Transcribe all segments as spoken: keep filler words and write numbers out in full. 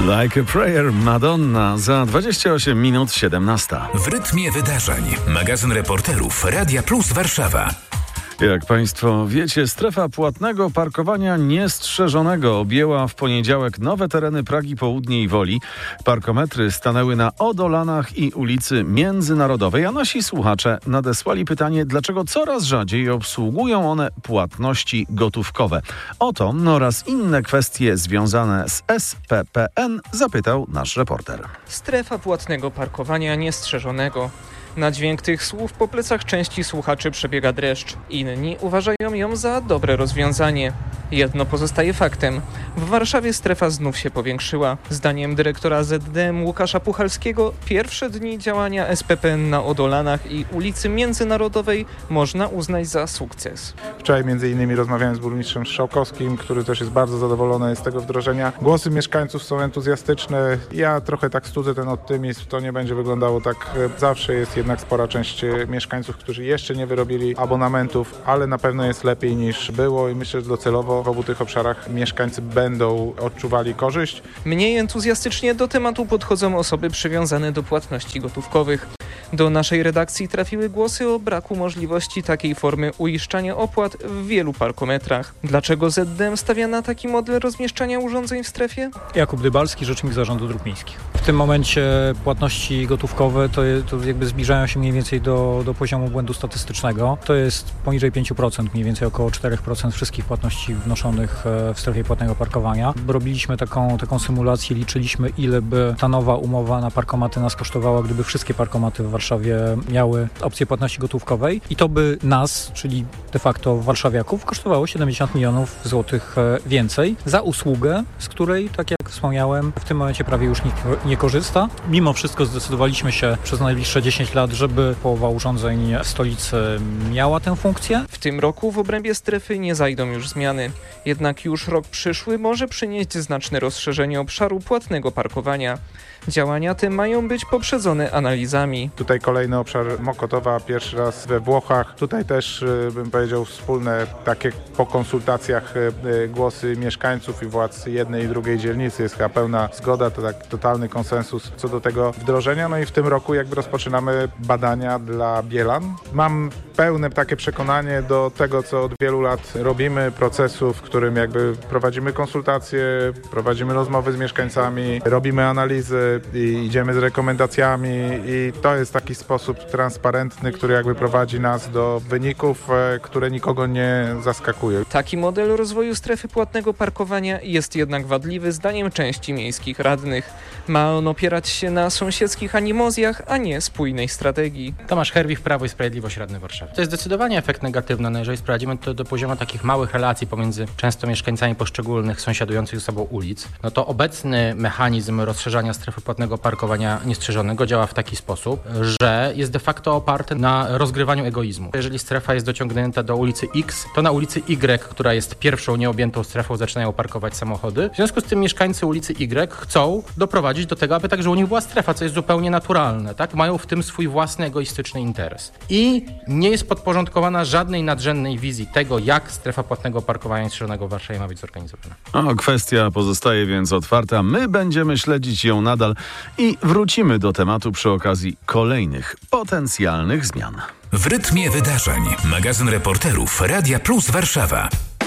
Like a Prayer, Madonna, za dwadzieścia osiem minut siedemnasta. W rytmie wydarzeń. Magazyn reporterów Radia Plus Warszawa. Jak Państwo wiecie, strefa płatnego parkowania niestrzeżonego objęła w poniedziałek nowe tereny Pragi Południej i Woli. Parkometry stanęły na Odolanach i ulicy Międzynarodowej, a nasi słuchacze nadesłali pytanie, dlaczego coraz rzadziej obsługują one płatności gotówkowe. O to oraz inne kwestie związane z S P P N zapytał nasz reporter. Strefa płatnego parkowania niestrzeżonego. Na dźwięk tych słów po plecach części słuchaczy przebiega dreszcz. Inni uważają ją za dobre rozwiązanie. Jedno pozostaje faktem. W Warszawie strefa znów się powiększyła. Zdaniem dyrektora Z D M Łukasza Puchalskiego pierwsze dni działania S P P N na Odolanach i ulicy Międzynarodowej można uznać za sukces. Wczoraj między innymi rozmawiałem z burmistrzem Strzałkowskim, który też jest bardzo zadowolony z tego wdrożenia. Głosy mieszkańców są entuzjastyczne. Ja trochę tak studzę ten optymizm. To nie będzie wyglądało tak zawsze. Jest jednak spora część mieszkańców, którzy jeszcze nie wyrobili abonamentów, ale na pewno jest lepiej niż było i myślę, że docelowo w obu tych obszarach mieszkańcy będą odczuwali korzyść. Mniej entuzjastycznie do tematu podchodzą osoby przywiązane do płatności gotówkowych. Do naszej redakcji trafiły głosy o braku możliwości takiej formy uiszczania opłat w wielu parkometrach. Dlaczego Z D M stawia na taki model rozmieszczania urządzeń w strefie? Jakub Dybalski, rzecznik Zarządu Dróg Miejskich. W tym momencie płatności gotówkowe to, to jakby zbliżają się mniej więcej do, do poziomu błędu statystycznego. To jest poniżej pięć procent, mniej więcej około cztery procent wszystkich płatności wnoszonych w strefie płatnego parkowania. Robiliśmy taką, taką symulację, liczyliśmy, ile by ta nowa umowa na parkomaty nas kosztowała, gdyby wszystkie parkomaty w Warszawie miały opcję płatności gotówkowej i to by nas, czyli de facto warszawiaków, kosztowało siedemdziesiąt milionów złotych więcej za usługę, z której, tak jak wspomniałem, w tym momencie prawie już nikt nie korzysta. Mimo wszystko zdecydowaliśmy się przez najbliższe dziesięć lat, żeby połowa urządzeń w stolicy miała tę funkcję. W tym roku w obrębie strefy nie zajdą już zmiany. Jednak już rok przyszły może przynieść znaczne rozszerzenie obszaru płatnego parkowania. Działania te mają być poprzedzone analizami. Tutaj kolejny obszar Mokotowa, pierwszy raz we Włochach. Tutaj też, bym powiedział, wspólne takie po konsultacjach głosy mieszkańców i władz jednej i drugiej dzielnicy. Jest chyba pełna zgoda, to tak totalny konsensus co do tego wdrożenia. No i w tym roku jakby rozpoczynamy badania dla Bielan. Mam pełne takie przekonanie do tego, co od wielu lat robimy, procesu, w którym jakby prowadzimy konsultacje, prowadzimy rozmowy z mieszkańcami, robimy analizy i idziemy z rekomendacjami i to jest taki sposób transparentny, który jakby prowadzi nas do wyników, które nikogo nie zaskakują. Taki model rozwoju strefy płatnego parkowania jest jednak wadliwy zdaniem części miejskich radnych. Ma on opierać się na sąsiedzkich animozjach, a nie spójnej strategii. Tomasz Herwich, Prawo i Sprawiedliwość, radny Warszawy. To jest zdecydowanie efekt negatywny, no jeżeli sprowadzimy to do poziomu takich małych relacji pomiędzy często mieszkańcami poszczególnych sąsiadujących ze sobą ulic, no to obecny mechanizm rozszerzania strefy płatnego parkowania niestrzeżonego działa w taki sposób, że jest de facto oparty na rozgrywaniu egoizmu. Jeżeli strefa jest dociągnięta do ulicy X, to na ulicy Y, która jest pierwszą nieobjętą strefą, zaczynają parkować samochody. W związku z tym mieszkańcy ulicy Y chcą doprowadzić do tego, aby także u nich była strefa, co jest zupełnie naturalne, tak? Mają w tym swój własny egoistyczny interes. I nie jest podporządkowana żadnej nadrzędnej wizji tego, jak strefa płatnego parkowania niestrzeżonego w Warszawie ma być zorganizowana. O, kwestia pozostaje więc otwarta. My będziemy śledzić ją nadal i wrócimy do tematu przy okazji kolejnych potencjalnych zmian. W rytmie wydarzeń. Magazyn reporterów Radia Plus Warszawa.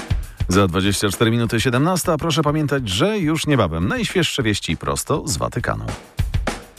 Za dwadzieścia cztery minuty siedemnasta proszę pamiętać, że już niebawem najświeższe wieści prosto z Watykanu.